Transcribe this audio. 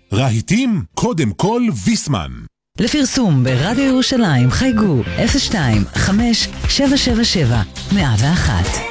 רהיטים, קודם כל ויסמן. לפרסום ברדיו ירושלים חייגו 02-5-777-101.